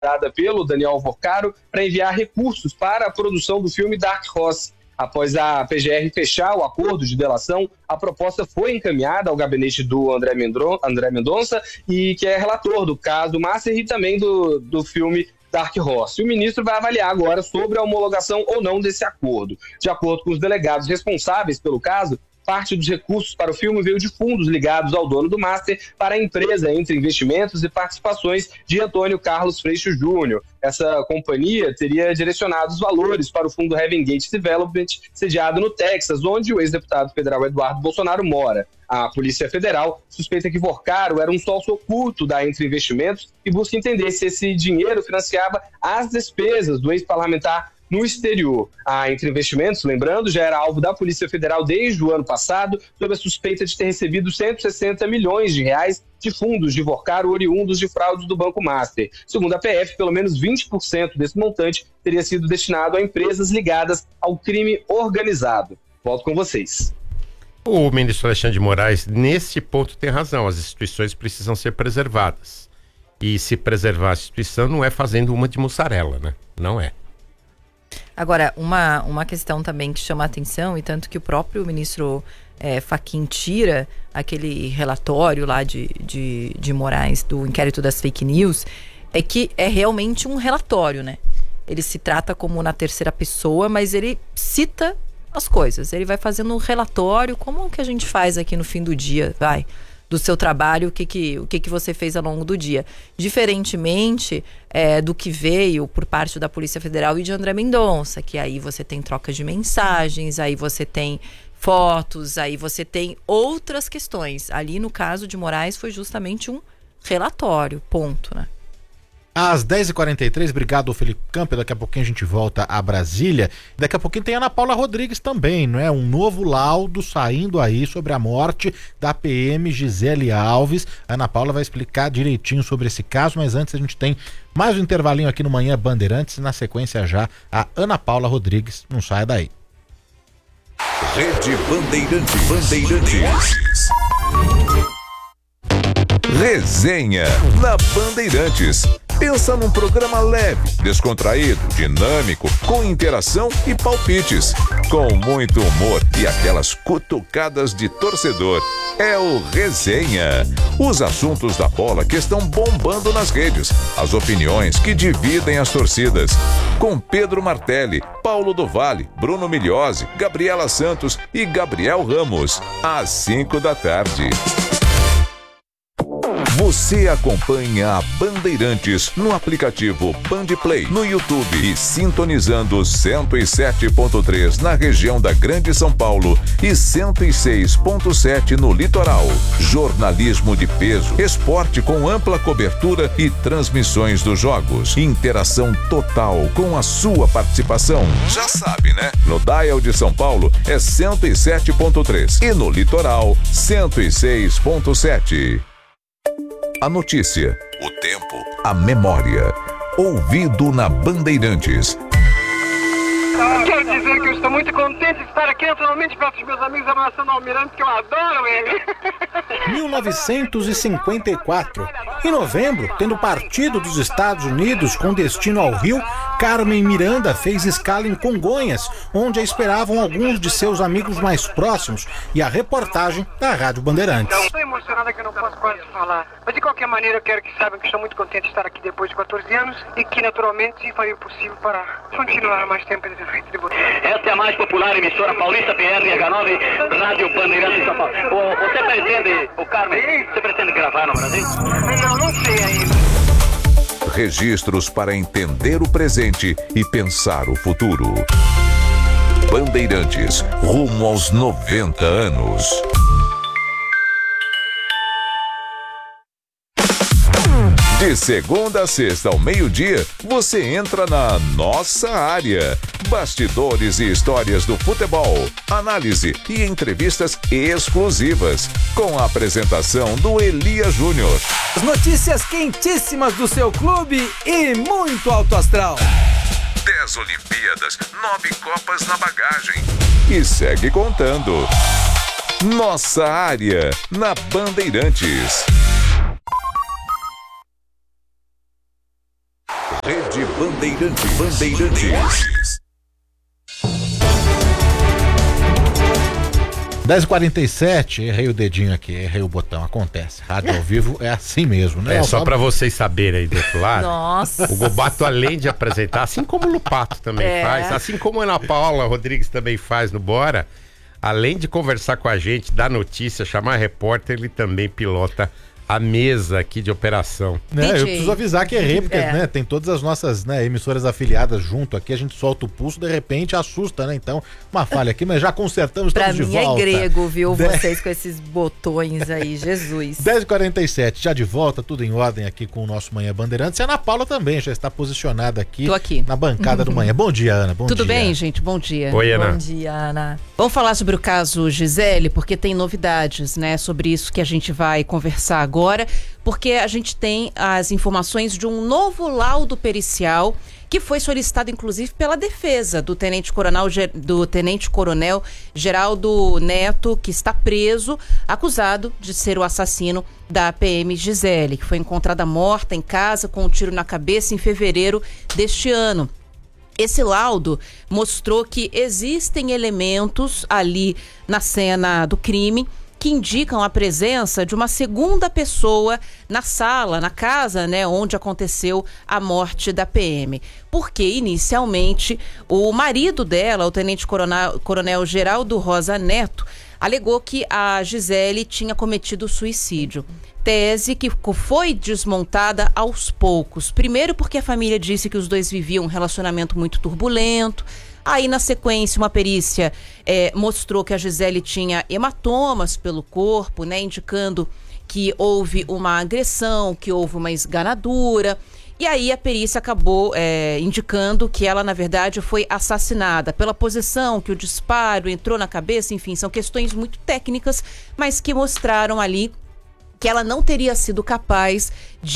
liderada pelo Daniel Alvorcaro para enviar recursos para a produção do filme Dark Horse. Após a PGR fechar o acordo de delação, a proposta foi encaminhada ao gabinete do André Mendonça, e que é relator do caso do Master e também do filme Dark Horse. O ministro vai avaliar agora sobre a homologação ou não desse acordo. De acordo com os delegados responsáveis pelo caso, parte dos recursos para o filme veio de fundos ligados ao dono do Master para a empresa Entre Investimentos e Participações de Antônio Carlos Freixo Júnior. Essa companhia teria direcionado os valores para o fundo Heaven Gate Development, sediado no Texas, onde o ex-deputado federal Eduardo Bolsonaro mora. A Polícia Federal suspeita que Vorcaro era um sócio oculto da Entre Investimentos e busca entender se esse dinheiro financiava as despesas do ex-parlamentar no exterior. A Entre Investimentos, lembrando, já era alvo da Polícia Federal desde o ano passado, sob a suspeita de ter recebido 160 milhões de reais de fundos de Vorcaro oriundos de fraudes do Banco Master. Segundo a PF, pelo menos 20% desse montante teria sido destinado a empresas ligadas ao crime organizado. Volto com vocês. O ministro Alexandre de Moraes, nesse ponto, tem razão. As instituições precisam ser preservadas. E se preservar a instituição não é fazendo uma de mussarela, né? Não é. Agora, uma questão também que chama a atenção, e tanto que o próprio ministro Fachin tira aquele relatório lá de Moraes do inquérito das fake news, é que é realmente um relatório, né? Ele se trata como na terceira pessoa, mas ele cita as coisas. Ele vai fazendo um relatório, como que a gente faz aqui no fim do dia, do seu trabalho, o que você fez ao longo do dia. Diferentemente do que veio por parte da Polícia Federal e de André Mendonça, que aí você tem troca de mensagens, aí você tem fotos, aí você tem outras questões. Ali, no caso de Moraes, foi justamente um relatório, ponto, né? Às 10h43, obrigado, Felipe Campos. Daqui a pouquinho a gente volta a Brasília. Daqui a pouquinho tem a Ana Paula Rodrigues também, não é? Um novo laudo saindo aí sobre a morte da PM Gisele Alves. A Ana Paula vai explicar direitinho sobre esse caso, mas antes a gente tem mais um intervalinho aqui no Manhã Bandeirantes e na sequência já a Ana Paula Rodrigues. Não saia daí. Rede Bandeirantes. Resenha na Bandeirantes. Pensa num programa leve, descontraído, dinâmico, com interação e palpites, com muito humor e aquelas cutucadas de torcedor. É o Resenha. Os assuntos da bola que estão bombando nas redes, as opiniões que dividem as torcidas. Com Pedro Martelli, Paulo do Vale, Bruno Migliozzi, Gabriela Santos e Gabriel Ramos. Às 5 da tarde. Você acompanha a Bandeirantes no aplicativo Bandplay, no YouTube e sintonizando 107.3 na região da Grande São Paulo e 106.7 no litoral. Jornalismo de peso, esporte com ampla cobertura e transmissões dos jogos. Interação total com a sua participação. Já sabe, né? No dial de São Paulo é 107.3 e no litoral 106.7. A notícia, o tempo, a memória. Ouvido na Bandeirantes. Quero dizer que eu estou muito contente de estar aqui naturalmente perto dos meus amigos abraçando o Almirante, que eu adoro ele. 1954. Em novembro, tendo partido dos Estados Unidos com destino ao Rio, Carmen Miranda fez escala em Congonhas, onde a esperavam alguns de seus amigos mais próximos, e a reportagem da Rádio Bandeirantes. Estou emocionada que eu não posso quase falar. Mas de qualquer maneira eu quero que saibam que estou muito contente de estar aqui depois de 14 anos e que naturalmente farei o possível para continuar mais tempo de frente de você. Esta é a mais popular emissora paulista PRH9, Rádio Bandeirantes São Paulo. Você pretende, Carmen, você pretende gravar no Brasil? Não sei ainda. Registros para entender o presente e pensar o futuro. Bandeirantes, rumo aos 90 anos. De segunda a sexta ao meio-dia, você entra na Nossa Área. Bastidores e histórias do futebol, análise e entrevistas exclusivas, com a apresentação do Elias Júnior. As notícias quentíssimas do seu clube e muito alto astral. 10 Olimpíadas, 9 Copas na bagagem. E segue contando. Nossa Área, na Bandeirantes. Rede Bandeirantes. 10h47, errei o dedinho aqui, errei o botão, acontece. Rádio ao vivo é assim mesmo, né? É só pra vocês saberem aí do outro lado. Nossa. O Gobato, além de apresentar, assim como o Lupato também faz, assim como a Ana Paula Rodrigues também faz no Bora, além de conversar com a gente, dar notícia, chamar repórter, ele também pilota a mesa aqui de operação. Eu preciso avisar que errei, porque tem todas as nossas emissoras afiliadas junto aqui, a gente solta o pulso, de repente assusta, né? Então, uma falha aqui, mas já consertamos, estamos de volta. Pra mim é grego, viu? Vocês com esses botões aí, Jesus. 10h47, já de volta, tudo em ordem aqui com o nosso Manhã Bandeirantes. E a Ana Paula também já está posicionada aqui. Tô aqui. Na bancada do Manhã. Bom dia, Ana. Tudo bem, gente? Bom dia. Oi, Ana. Bom dia, Ana. Vamos falar sobre o caso Gisele, porque tem novidades, né? Sobre isso que a gente vai conversar agora, porque a gente tem as informações de um novo laudo pericial que foi solicitado, inclusive, pela defesa do tenente-coronel Geraldo Neto, que está preso, acusado de ser o assassino da PM Gisele, que foi encontrada morta em casa com um tiro na cabeça em fevereiro deste ano. Esse laudo mostrou que existem elementos ali na cena do crime que indicam a presença de uma segunda pessoa na sala, na casa, né, onde aconteceu a morte da PM. Porque, inicialmente, o marido dela, o tenente-coronel Geraldo Rosa Neto, alegou que a Gisele tinha cometido suicídio. Tese que foi desmontada aos poucos. Primeiro porque a família disse que os dois viviam um relacionamento muito turbulento. Aí, na sequência, uma perícia mostrou que a Gisele tinha hematomas pelo corpo, né, indicando que houve uma agressão, que houve uma esganadura. E aí a perícia acabou indicando que ela, na verdade, foi assassinada pela posição, que o disparo entrou na cabeça, enfim, são questões muito técnicas, mas que mostraram ali que ela não teria sido capaz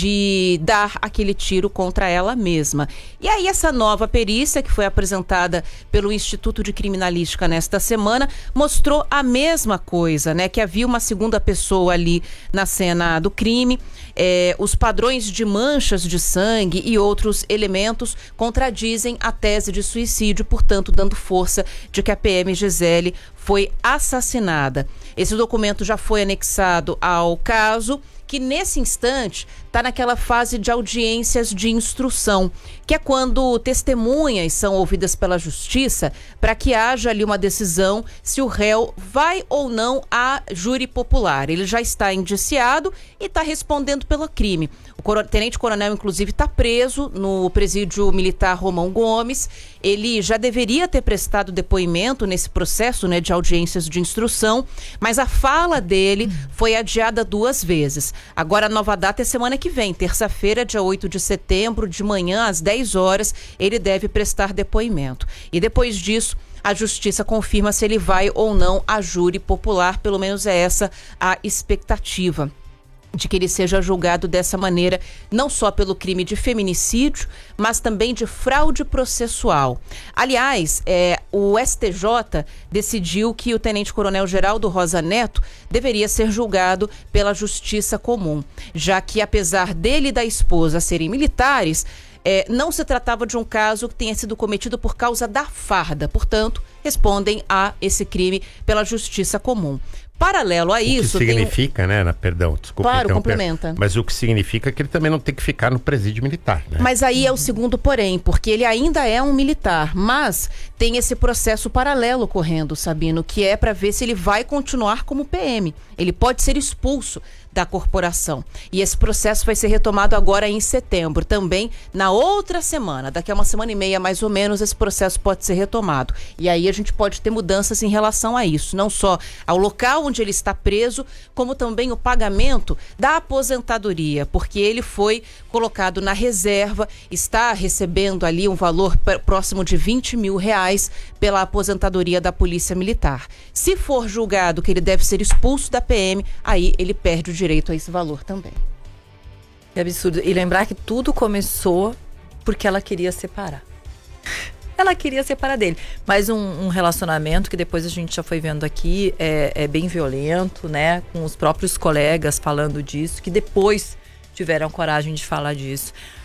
de dar aquele tiro contra ela mesma. E aí essa nova perícia, que foi apresentada pelo Instituto de Criminalística nesta semana, mostrou a mesma coisa, né? Que havia uma segunda pessoa ali na cena do crime. Os padrões de manchas de sangue e outros elementos contradizem a tese de suicídio, portanto, dando força de que a PM Gisele foi assassinada. Esse documento já foi anexado ao caso, que nesse instante está naquela fase de audiências de instrução, que é quando testemunhas são ouvidas pela justiça para que haja ali uma decisão se o réu vai ou não a júri popular. Ele já está indiciado e está respondendo pelo crime. O tenente-coronel, inclusive, está preso no presídio militar Romão Gomes. Ele já deveria ter prestado depoimento nesse processo, né, de audiências de instrução, mas a fala dele foi adiada 2 vezes. Agora a nova data é semana que vem, terça-feira, dia 8 de setembro, de manhã às 10 horas, ele deve prestar depoimento. E depois disso, a justiça confirma se ele vai ou não a júri popular, pelo menos é essa a expectativa, de que ele seja julgado dessa maneira, não só pelo crime de feminicídio, mas também de fraude processual. Aliás, o STJ decidiu que o tenente-coronel Geraldo Rosa Neto deveria ser julgado pela Justiça Comum, já que, apesar dele e da esposa serem militares, não se tratava de um caso que tenha sido cometido por causa da farda. Portanto, respondem a esse crime pela Justiça Comum. Paralelo a isso... O que significa, né? Perdão, desculpa. Claro, complementa. Mas o que significa que ele também não tem que ficar no presídio militar, né? Mas aí é o segundo porém, porque ele ainda é um militar, mas tem esse processo paralelo correndo, Sabino, que é para ver se ele vai continuar como PM. Ele pode ser expulso da corporação. E esse processo vai ser retomado agora em setembro, também na outra semana. Daqui a 1 semana e meia, mais ou menos, esse processo pode ser retomado. E aí a gente pode ter mudanças em relação a isso, não só ao local onde ele está preso, como também o pagamento da aposentadoria, porque ele foi colocado na reserva, está recebendo ali um valor próximo de R$20 mil pela aposentadoria da Polícia Militar. Se for julgado que ele deve ser expulso da PM, aí ele perde o direito a esse valor também. Que absurdo. E lembrar que tudo começou porque ela queria separar. Ela queria separar dele. Mas um relacionamento que depois a gente já foi vendo aqui é bem violento, né? Com os próprios colegas falando disso, que depois tiveram coragem de falar disso.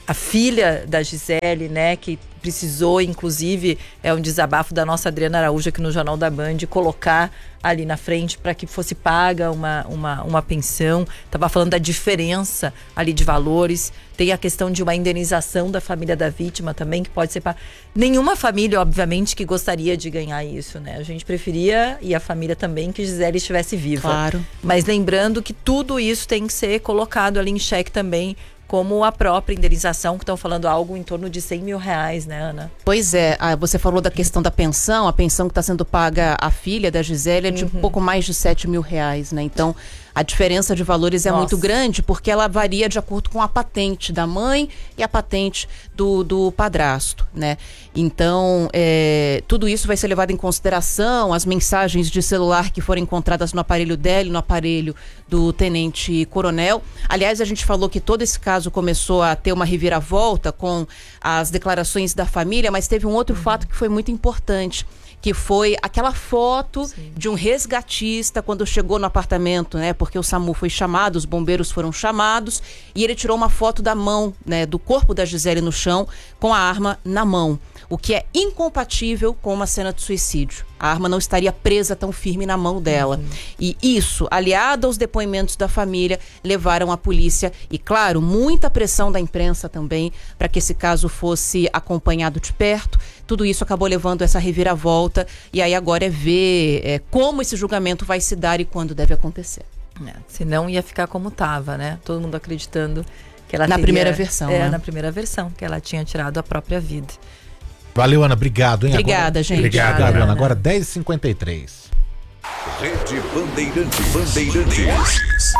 a filha da Gisele, né, que precisou, inclusive, é um desabafo da nossa Adriana Araújo aqui no Jornal da Band, colocar ali na frente para que fosse paga uma pensão. Estava falando da diferença ali de valores. Tem a questão de uma indenização da família da vítima também, que pode ser para nenhuma família, obviamente, que gostaria de ganhar isso, né? A gente preferia, e a família também, que Gisele estivesse viva. Claro. Mas lembrando que tudo isso tem que ser colocado ali em xeque também, como a própria indenização, que estão falando algo em torno de R$100 mil, né, Ana? Pois é, você falou da questão da pensão, a pensão que está sendo paga à filha da Gisele é de pouco mais de R$7 mil, né? Então, a diferença de valores é muito grande, porque ela varia de acordo com a patente da mãe e a patente do padrasto, né? Então, tudo isso vai ser levado em consideração, as mensagens de celular que foram encontradas no aparelho dela e no aparelho do tenente-coronel. Aliás, a gente falou que todo esse caso começou a ter uma reviravolta com as declarações da família, mas teve um outro fato que foi muito importante, que foi aquela foto de um resgatista quando chegou no apartamento, né? Porque o SAMU foi chamado, os bombeiros foram chamados, e ele tirou uma foto da mão, né? Do corpo da Gisele no chão, com a arma na mão, o que é incompatível com uma cena de suicídio. A arma não estaria presa tão firme na mão dela. E isso, aliado aos depoimentos da família, levaram a polícia e, claro, muita pressão da imprensa também, para que esse caso fosse acompanhado de perto. Tudo isso acabou levando essa reviravolta, e aí agora é ver como esse julgamento vai se dar e quando deve acontecer. Senão ia ficar como estava, né? Todo mundo acreditando que ela na primeira versão, né? Na primeira versão, que ela tinha tirado a própria vida. Valeu, Ana. Obrigado, hein? Obrigada, gente. Obrigado, Ana. Agora 10h53. Rede Bandeirantes.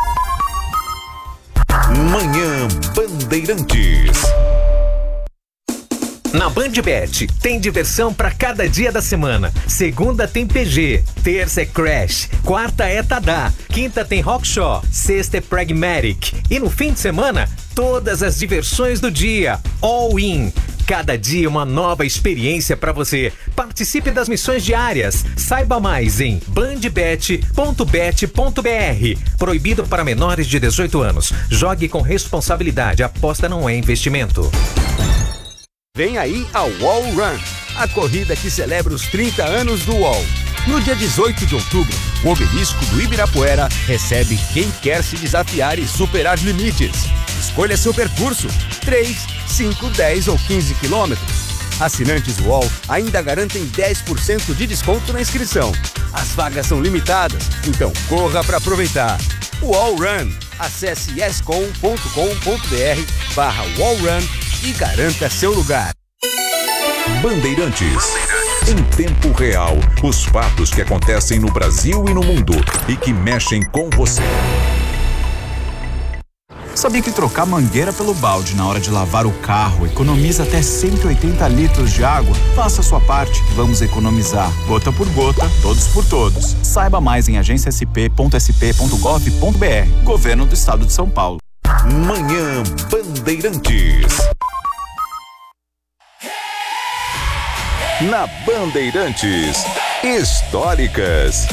Manhã Bandeirantes. Na BandBet tem diversão pra cada dia da semana. Segunda tem PG, terça é Crash, quarta é Tadá, quinta tem Rockshaw, sexta é Pragmatic e no fim de semana todas as diversões do dia, all in. Cada dia uma nova experiência pra você. Participe das missões diárias. Saiba mais em bandbet.bet.br. Proibido para menores de 18 anos. Jogue com responsabilidade. Aposta não é investimento. Vem aí a Wall Run, a corrida que celebra os 30 anos do UOL. No dia 18 de outubro, o obelisco do Ibirapuera recebe quem quer se desafiar e superar limites. Escolha seu percurso, 3, 5, 10 ou 15 quilômetros. Assinantes UOL ainda garantem 10% de desconto na inscrição. As vagas são limitadas, então corra para aproveitar. UOL Run. Acesse yescom.com.br/wallrun e garanta seu lugar. Bandeirantes. Em tempo real, os fatos que acontecem no Brasil e no mundo e que mexem com você. Sabia que trocar mangueira pelo balde na hora de lavar o carro economiza até 180 litros de água? Faça a sua parte, vamos economizar. Gota por gota, todos por todos. Saiba mais em agenciasp.sp.gov.br. Governo do Estado de São Paulo. Manhã Bandeirantes. Na Bandeirantes, históricas.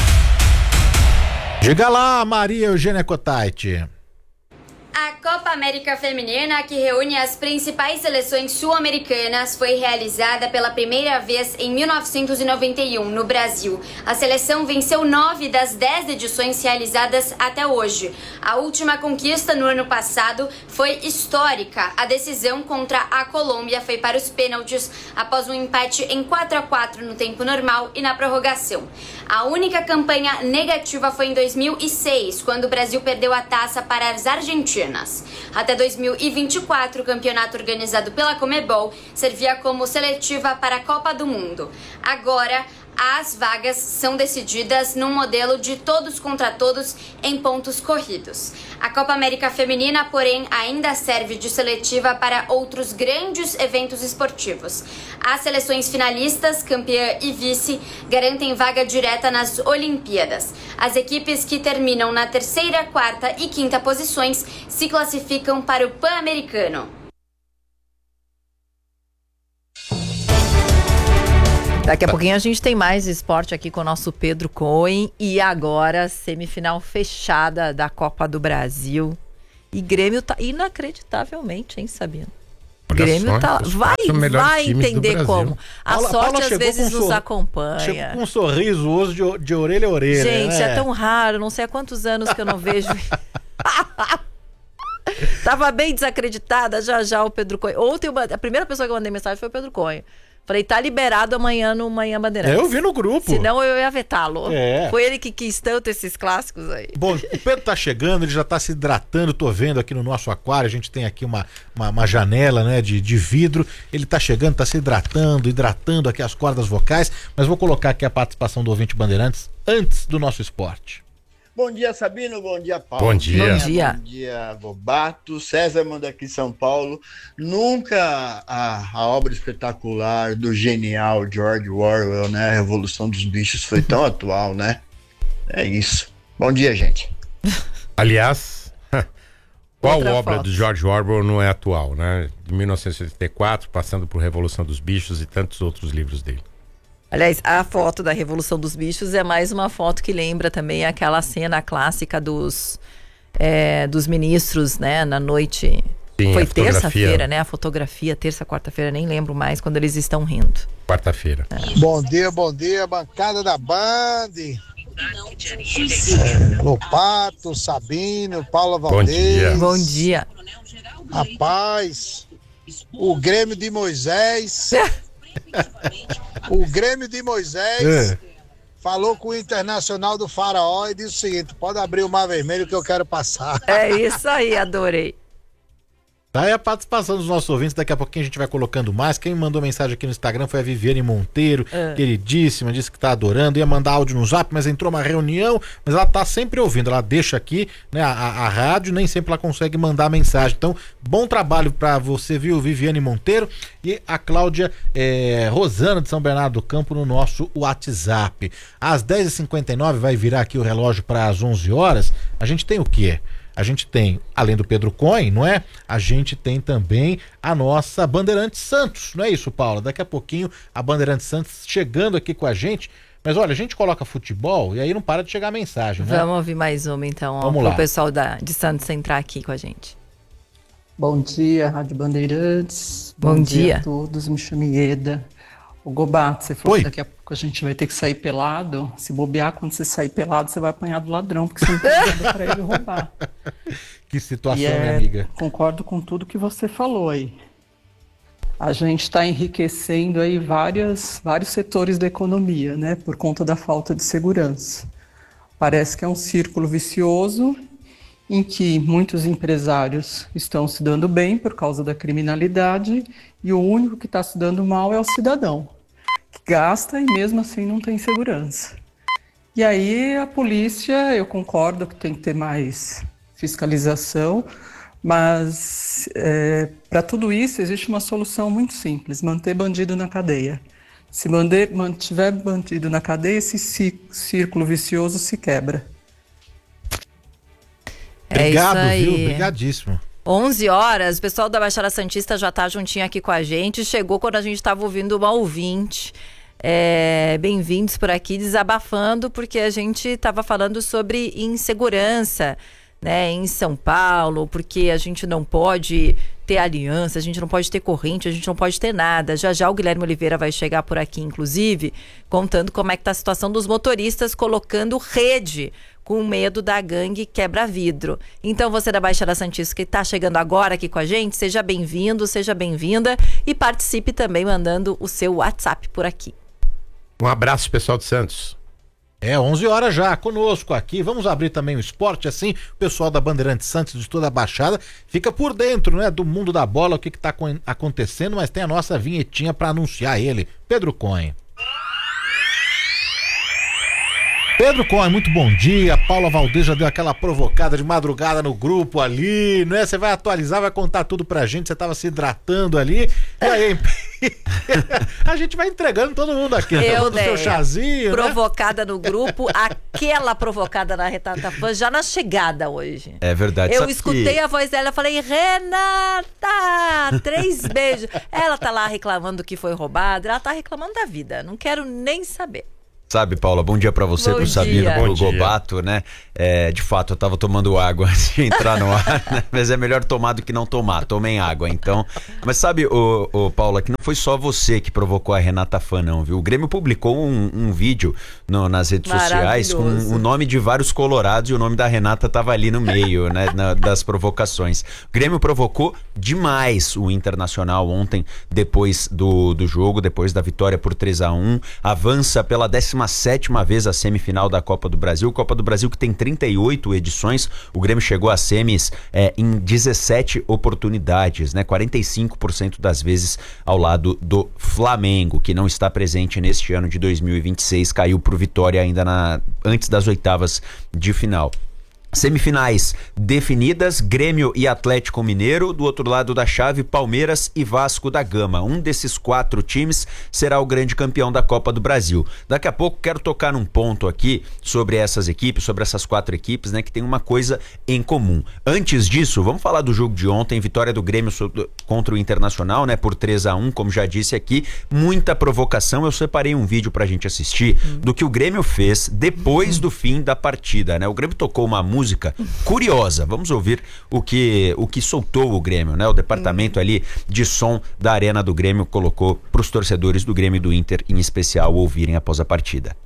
Diga lá, Maria Eugênia Cotaiti. A Copa América Feminina, que reúne as principais seleções sul-americanas, foi realizada pela primeira vez em 1991, no Brasil. A seleção venceu 9 das 10 edições realizadas até hoje. A última conquista no ano passado foi histórica. A decisão contra a Colômbia foi para os pênaltis, após um empate em 4-4 no tempo normal e na prorrogação. A única campanha negativa foi em 2006, quando o Brasil perdeu a taça para as argentinas. Até 2024, o campeonato organizado pela Conmebol servia como seletiva para a Copa do Mundo. Agora, as vagas são decididas num modelo de todos contra todos em pontos corridos. A Copa América Feminina, porém, ainda serve de seletiva para outros grandes eventos esportivos. As seleções finalistas, campeã e vice, garantem vaga direta nas Olimpíadas. As equipes que terminam na terceira, quarta e quinta posições se classificam para o Pan-Americano. Daqui a pouquinho a gente tem mais esporte aqui com o nosso Pedro Cohen. E agora, semifinal fechada da Copa do Brasil. E Grêmio tá inacreditavelmente, hein, Sabino? O Grêmio tá, vai entender como. A Paula sorte às chegou vezes com nos acompanha. Chegou com um sorriso hoje de orelha a orelha. Gente, né? é tão raro, não sei há quantos anos que eu não vejo. Tava bem desacreditada já o Pedro Cunha. Ontem a primeira pessoa que eu mandei mensagem foi o Pedro Cunha. Falei, tá liberado amanhã no Manhã Bandeirantes. Eu vi no grupo. Senão eu ia vetá-lo. Foi ele que quis tanto esses clássicos aí. Bom, o Pedro tá chegando, ele já tá se hidratando, tô vendo aqui no nosso aquário, a gente tem aqui uma janela, né, de vidro. Ele tá chegando, tá se hidratando aqui as cordas vocais, mas vou colocar aqui a participação do ouvinte Bandeirantes antes do nosso esporte. Bom dia, Sabino. Bom dia, Paulo. Bom dia. Bom dia. Bom dia, Gobato. César manda aqui em São Paulo. Nunca a obra espetacular do genial George Orwell, né? A Revolução dos Bichos foi tão atual, né? É isso. Bom dia, gente. Aliás, qual Outra obra foto. do George Orwell não é atual, né? De 1984, passando por Revolução dos Bichos e tantos outros livros dele. Aliás, a foto da Revolução dos Bichos é mais uma foto que lembra também aquela cena clássica dos ministros, né, na noite. Sim, foi a fotografia. terça-feira, né? A fotografia, terça, quarta-feira, nem lembro mais, quando eles estão rindo. Quarta-feira. Bom dia, bancada da Band. Lopato, Sabino, Paula Valdez. Bom dia. Rapaz, o Grêmio de Moisés. O Grêmio de Moisés falou com o Internacional do Faraó e disse o seguinte: pode abrir o Mar Vermelho que eu quero passar. É isso aí, adorei. Tá aí a participação dos nossos ouvintes, daqui a pouquinho a gente vai colocando mais. Quem mandou mensagem aqui no Instagram foi a Viviane Monteiro, queridíssima, disse que tá adorando, ia mandar áudio no Zap, mas entrou uma reunião, mas ela tá sempre ouvindo, ela deixa aqui, né, a rádio, nem sempre ela consegue mandar mensagem. Então, bom trabalho pra você, viu, Viviane Monteiro, e a Cláudia Rosana de São Bernardo do Campo no nosso WhatsApp. Às 10h59 vai virar aqui o relógio para as 11 horas. A gente tem o quê? A gente tem, além do Pedro Coin, não é? A gente tem também a nossa Bandeirantes Santos, não é isso, Paula? Daqui a pouquinho a Bandeirantes Santos chegando aqui com a gente. Mas olha, a gente coloca futebol e aí não para de chegar a mensagem, né? Vamos ouvir mais uma então, Vamos lá. pro pessoal de Santos entrar aqui com a gente. Bom dia, Rádio Bandeirantes. Bom dia a todos, me chamo Ieda. O Gobato, você falou que daqui a pouco a gente vai ter que sair pelado. Se bobear, quando você sair pelado, você vai apanhar do ladrão, porque você não tem nada pra ele roubar. Que situação, minha amiga. Concordo com tudo que você falou aí. A gente está enriquecendo aí vários setores da economia, né? Por conta da falta de segurança. Parece que é um círculo vicioso em que muitos empresários estão se dando bem por causa da criminalidade e o único que está se dando mal é o cidadão, que gasta e mesmo assim não tem segurança. E aí a polícia, eu concordo que tem que ter mais fiscalização, mas para tudo isso existe uma solução muito simples: manter bandido na cadeia. Se mantiver bandido na cadeia, esse círculo vicioso se quebra. Obrigado, isso aí. viu? Obrigadíssimo. 11 horas, o pessoal da Baixada Santista já tá juntinho aqui com a gente. Chegou quando a gente estava ouvindo uma ouvinte. Bem-vindos por aqui, desabafando, porque a gente estava falando sobre insegurança, né, em São Paulo, porque a gente não pode ter aliança, a gente não pode ter corrente, a gente não pode ter nada. Já o Guilherme Oliveira vai chegar por aqui, inclusive, contando como é que tá a situação dos motoristas colocando rede com medo da gangue quebra-vidro. Então, você da Baixada Santista que está chegando agora aqui com a gente, seja bem-vindo, seja bem-vinda e participe também mandando o seu WhatsApp por aqui. Um abraço, pessoal de Santos. 11 horas já, conosco aqui. Vamos abrir também o esporte, assim o pessoal da Bandeirantes Santos de toda a Baixada fica por dentro, né, do mundo da bola, o que está acontecendo, mas tem a nossa vinhetinha para anunciar ele, Pedro Coin. Pedro Coin, muito bom dia. Paula Valdez já deu aquela provocada de madrugada no grupo ali, né? Você vai atualizar, vai contar tudo pra gente. Você tava se hidratando ali. E aí, a gente vai entregando todo mundo aqui. Eu dei seu chazinho, provocada, né? No grupo, aquela provocada na Renata Fã já na chegada hoje. É verdade. Eu escutei a voz dela, falei: Renata, 3 beijos. Ela tá lá reclamando que foi roubada, ela tá reclamando da vida. Não quero nem saber. Sabe, Paula, bom dia pra você, pro Sabino, pro Gobato, né? De fato, eu tava tomando água antes de entrar no ar, né? Mas é melhor tomar do que não tomar. Tomem água, então. Mas sabe, Paula, que não foi só você que provocou a Renata Fã, não, viu? O Grêmio publicou um vídeo nas redes sociais com o nome de vários colorados e o nome da Renata tava ali no meio, né? Das provocações. O Grêmio provocou demais o Internacional ontem, depois do jogo, depois da vitória por 3-1. Avança pela 17ª vez a semifinal da Copa do Brasil. Copa do Brasil que tem 38 edições. O Grêmio chegou a semis em 17 oportunidades, né? 45% das vezes ao lado do Flamengo, que não está presente neste ano de 2026. Caiu pro Vitória ainda antes das oitavas de final. Semifinais definidas, Grêmio e Atlético Mineiro. Do outro lado da chave, Palmeiras e Vasco da Gama. Um desses 4 times será o grande campeão da Copa do Brasil. Daqui a pouco quero tocar num ponto aqui sobre essas equipes, sobre essas 4 equipes, né, que tem uma coisa em comum. Antes disso, vamos falar do jogo de ontem, vitória do Grêmio contra o Internacional, né, por 3-1, como já disse aqui. Muita provocação. Eu separei um vídeo pra gente assistir do que o Grêmio fez depois do fim da partida, né? O Grêmio tocou uma música curiosa. Vamos ouvir o que soltou o Grêmio, né? O departamento ali de som da Arena do Grêmio colocou para os torcedores do Grêmio e do Inter, em especial, ouvirem após a partida.